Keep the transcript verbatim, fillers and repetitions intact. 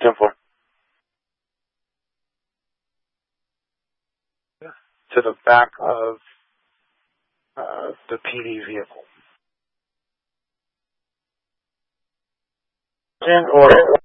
ten four. To the back of uh, the P D vehicle. Or